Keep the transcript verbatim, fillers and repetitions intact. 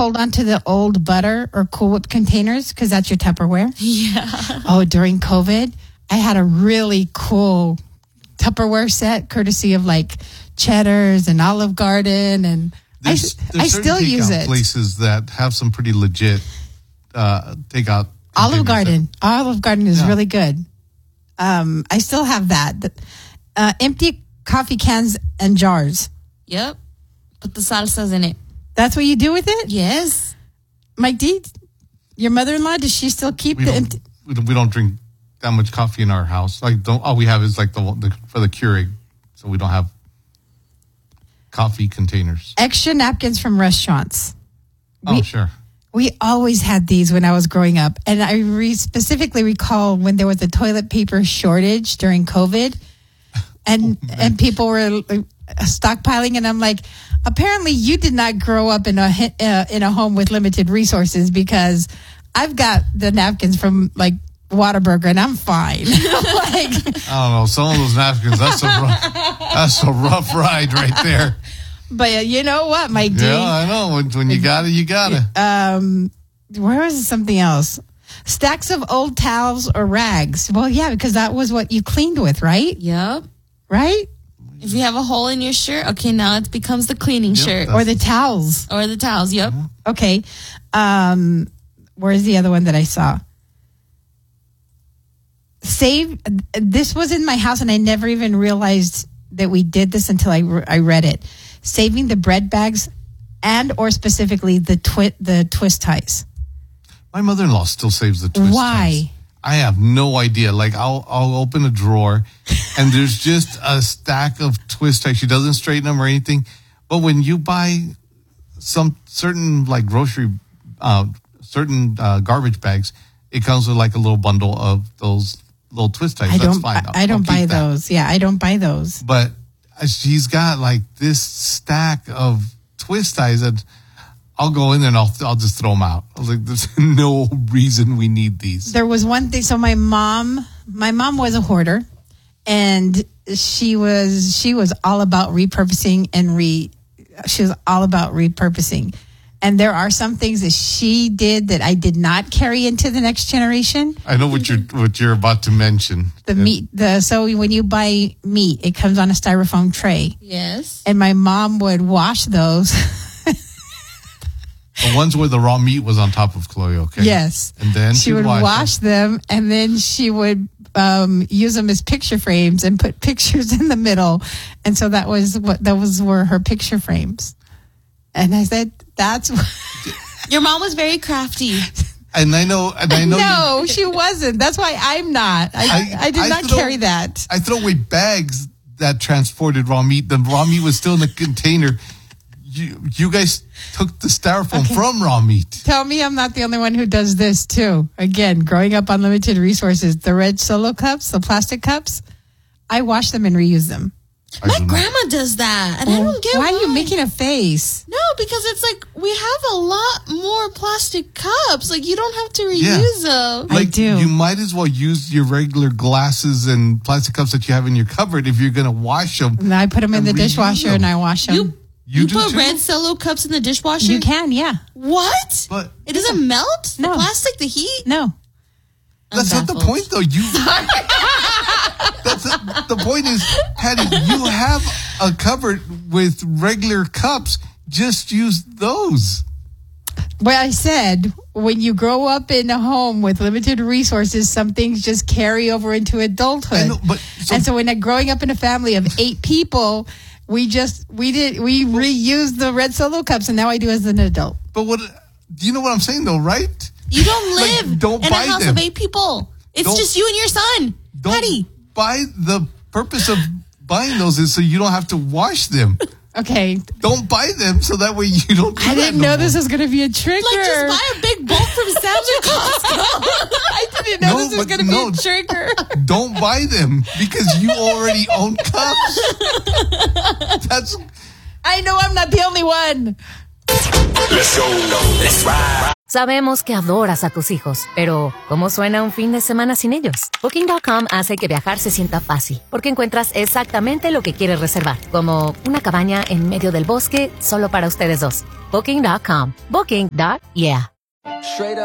hold on to the old butter or Cool Whip containers? Because that's your Tupperware. Yeah. Oh, during COVID, I had a really cool Tupperware set, courtesy of like Cheddar's and Olive Garden, and There's, I, there's I still use it. Places that have some pretty legit uh, takeout. Olive Garden. That, Olive Garden is yeah. really good. Um, I still have that. Uh, empty coffee cans and jars. Yep. Put the salsas in it. That's what you do with it? Yes. Mike D, your mother-in-law, does she still keep we the don't, empty? We don't drink that much coffee in our house. Like, don't, all we have is like the, the for the Keurig, so we don't have coffee containers. Extra napkins from restaurants. Oh, we, sure. We always had these when I was growing up. And I re- specifically recall when there was a toilet paper shortage during COVID. And oh, and people were stockpiling. And I'm like, apparently you did not grow up in a uh, in a home with limited resources, because I've got the napkins from like Whataburger and I'm fine. Like, I don't know. Some of those napkins, that's a rough, that's a rough ride right there. But uh, you know what, Mike D? Yeah, I know. When, when you got it, you got it. Um, where was something else? Stacks of old towels or rags. Well, yeah, because that was what you cleaned with, right? Yep. Right? If you have a hole in your shirt, okay, now it becomes the cleaning yep, shirt. Or the towels. Or the towels, yep. Okay. Um, where's the other one that I saw? Save. This was in my house, and I never even realized that we did this until I, I read it. Saving the bread bags and or specifically the twi- the twist ties. My mother-in-law still saves the twist Why? ties. I have no idea. Like, I'll I'll open a drawer and there's just a stack of twist ties. She doesn't straighten them or anything. But when you buy some certain like grocery, uh, certain uh, garbage bags, it comes with like a little bundle of those little twist ties. I That's don't. fine. I, I don't buy those. Yeah, I don't buy those. But she's got like this stack of twist ties that I'll go in there and I'll I'll just throw them out. I was like, there's no reason we need these. There was one thing. So my mom, my mom was a hoarder, and she was she was all about repurposing and re. She was all about repurposing. And there are some things that she did that I did not carry into the next generation. I know what you're what you're about to mention. The yeah. meat, the so when you buy meat, it comes on a styrofoam tray. Yes. And my mom would wash those. The ones where the raw meat was on top of Chloe, okay? Yes. And then she would wash, wash them. them, and then she would um, use them as picture frames and put pictures in the middle. And so that was what those were her picture frames. And I said, that's what... Your mom was very crafty. And I know, and I know. No, you, she wasn't. That's why I'm not. I, I, I did I not throw, carry that. I throw away bags that transported raw meat. The raw meat was still in the container. You, you guys took the styrofoam okay. from raw meat. Tell me I'm not the only one who does this too. Again, growing up on limited resources, the red Solo cups, the plastic cups, I wash them and reuse them. My grandma does that, and well, I don't get why. Why are you making a face? No, because it's like we have a lot more plastic cups. Like, you don't have to reuse yeah. them. Like, I do. You might as well use your regular glasses and plastic cups that you have in your cupboard if you're going to wash them. And I put them in the dishwasher them. and I wash them. You, you, you do put too? red Solo cups in the dishwasher? You can, yeah. What? But it doesn't melt? No. The plastic, the heat? No. That's not the point, though. You. That's a, the point is, Patty, you have a cupboard with regular cups. Just use those. Well, I said, when you grow up in a home with limited resources, some things just carry over into adulthood. I know, but so, and so when I'm growing up in a family of eight people, we just, we did, we reused the red Solo cups, and now I do as an adult. But what, do you know what I'm saying, though, right? You don't live like, don't in buy a house them. of eight people. It's don't, just you and your son. Don't Patty. buy the purpose of buying those is so you don't have to wash them. Okay. Don't buy them so that way you don't do I didn't no know more. this was going to be a trigger. Like, just buy a big bulk from Sam's or Costco. I didn't know no, this was going to no, be a trigger. Don't buy them because you already own cups. That's. I know I'm not the only one. Let's go. Let's ride. Sabemos que adoras a tus hijos, pero ¿cómo suena un fin de semana sin ellos? Booking punto com hace que viajar se sienta fácil, porque encuentras exactamente lo que quieres reservar, como una cabaña en medio del bosque solo para ustedes dos. Booking punto com. Booking. Yeah.